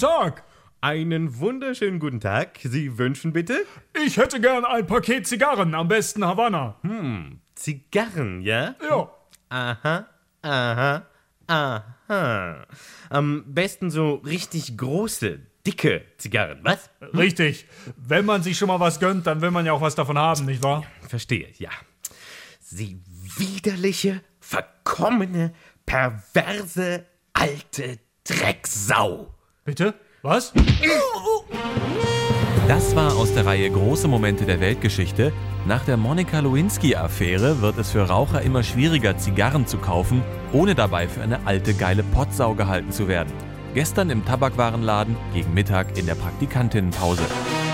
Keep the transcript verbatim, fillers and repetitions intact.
Tag. Einen wunderschönen guten Tag. Sie wünschen bitte? Ich hätte gern ein Paket Zigarren, am besten Havanna. Hm, Zigarren, ja? Ja. Aha, aha, aha. Am besten so richtig große, dicke Zigarren, was? Richtig. Wenn man sich schon mal was gönnt, dann will man ja auch was davon haben, nicht wahr? Verstehe, ja. Sie widerliche, verkommene, perverse, alte Drecksau. Bitte? Was? Das war aus der Reihe Große Momente der Weltgeschichte. Nach der Monika Lewinsky-Affäre wird es für Raucher immer schwieriger, Zigarren zu kaufen, ohne dabei für eine alte, geile Pottsau gehalten zu werden. Gestern im Tabakwarenladen, gegen Mittag in der Praktikantinnenpause.